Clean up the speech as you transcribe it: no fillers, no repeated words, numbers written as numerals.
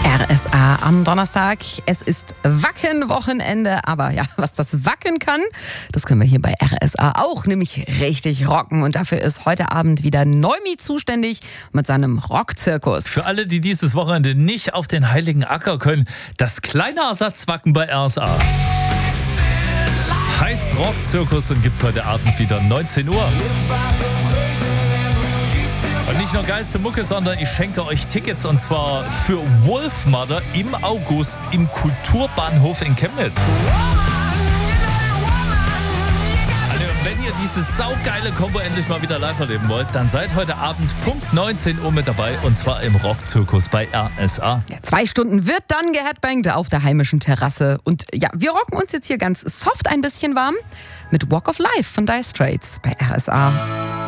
RSA am Donnerstag. Es ist Wacken-Wochenende, aber ja, was das Wacken kann, das können wir hier bei RSA auch, nämlich richtig rocken. Und dafür ist heute Abend wieder Neumi zuständig mit seinem Rockzirkus. Für alle, die dieses Wochenende nicht auf den Heiligen Acker können, das kleine Ersatzwacken bei RSA. Heißt Rockzirkus und gibt's heute Abend wieder 19 Uhr. Und nicht nur geilste Mucke, sondern ich schenke euch Tickets und zwar für Wolfmother im August im Kulturbahnhof in Chemnitz. Also, wenn ihr diese saugeile Kombo endlich mal wieder live erleben wollt, dann seid heute Abend Punkt 19 Uhr mit dabei und zwar im Rockzirkus bei RSA. Ja, 2 Stunden wird dann geheadbangt auf der heimischen Terrasse. Und ja, wir rocken uns jetzt hier ganz soft ein bisschen warm mit Walk of Life von Dire Straits bei RSA.